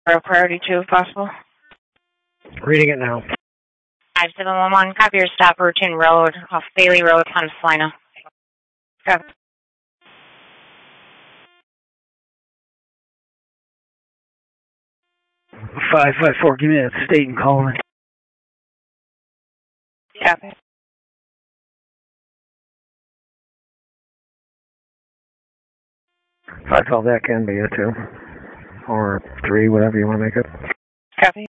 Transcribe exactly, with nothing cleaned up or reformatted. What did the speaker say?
Priority two if possible. Reading it now. five seven one one, copy your stop, Routine Road, off Bailey Road, Ponce Salina. Copy. five five four, give me that state and call it. Copy. If I call that, can be a two. Or three, whatever you want to make it. Copy.